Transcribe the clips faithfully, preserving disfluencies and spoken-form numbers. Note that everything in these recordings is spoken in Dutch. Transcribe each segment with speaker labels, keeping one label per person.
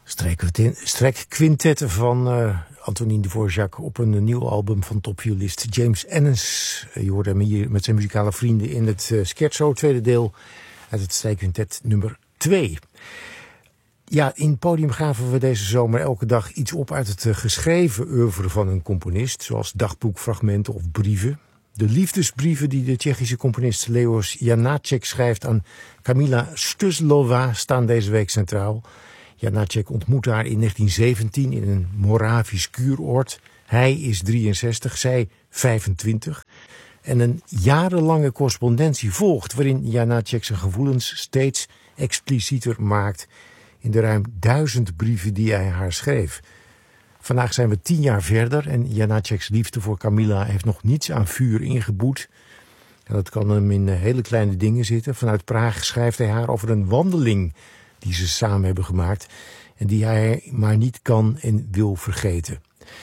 Speaker 1: Strijkquintetten van uh, Antonín Dvorak op een nieuw album van topviolist James Ennis. Je hoorde hem hier met zijn muzikale vrienden in het uh, Scherzo, tweede deel uit het strijkquintet nummer twee. Ja, in Podium gaven we deze zomer elke dag iets op uit het uh, geschreven oeuvre van een componist, zoals dagboekfragmenten of brieven. De liefdesbrieven die de Tsjechische componist Leos Janáček schrijft aan Kamila Stüßlová staan deze week centraal. Janáček ontmoette haar in negentien zeventien in een Moravisch kuuroord. Hij is drieënzestig, zij vijfentwintig. En een jarenlange correspondentie volgt, waarin Janáček zijn gevoelens steeds explicieter maakt in de ruim duizend brieven die hij haar schreef. Vandaag zijn we tien jaar verder en Janáček's liefde voor Kamila heeft nog niets aan vuur ingeboet. En dat kan hem in hele kleine dingen zitten. Vanuit Praag schrijft hij haar over een wandeling die ze samen hebben gemaakt en die hij maar niet kan en wil vergeten.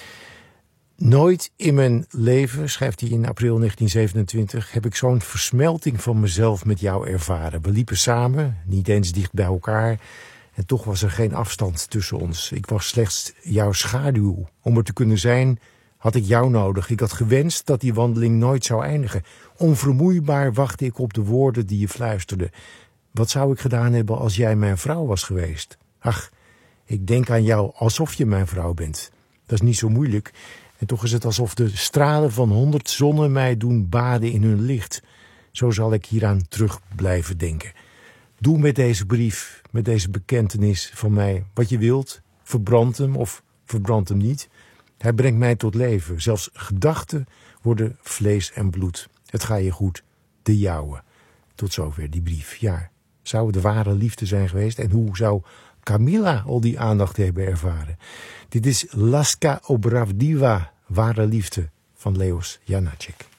Speaker 1: Nooit in mijn leven, schrijft hij in april negentien zevenentwintig, heb ik zo'n versmelting van mezelf met jou ervaren. We liepen samen, niet eens dicht bij elkaar, en toch was er geen afstand tussen ons. Ik was slechts jouw schaduw. Om er te kunnen zijn, had ik jou nodig. Ik had gewenst dat die wandeling nooit zou eindigen. Onvermoeibaar wachtte ik op de woorden die je fluisterde. Wat zou ik gedaan hebben als jij mijn vrouw was geweest? Ach, ik denk aan jou alsof je mijn vrouw bent. Dat is niet zo moeilijk. En toch is het alsof de stralen van honderd zonnen mij doen baden in hun licht. Zo zal ik hieraan terug blijven denken. Doe met deze brief, met deze bekentenis van mij wat je wilt. Verbrand hem of verbrand hem niet. Hij brengt mij tot leven. Zelfs gedachten worden vlees en bloed. Het gaat je goed, de jouwe. Tot zover die brief. Ja, zou het ware liefde zijn geweest? En hoe zou Kamila al die aandacht hebben ervaren? Dit is Laska Obravdiva, ware liefde van Leos Janáček.